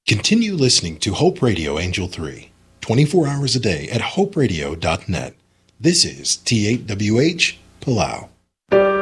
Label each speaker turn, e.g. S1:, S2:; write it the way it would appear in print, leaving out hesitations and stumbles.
S1: Continue listening to Hope Radio Angel 3, 24 hours a day at hoperadio.net. This is T8WH Palau.